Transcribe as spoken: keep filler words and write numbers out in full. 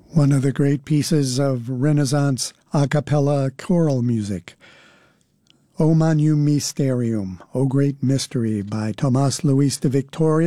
One of the great pieces of Renaissance a cappella choral music, O Magnum Mysterium, O Great Mystery by Tomás Luis de Victoria.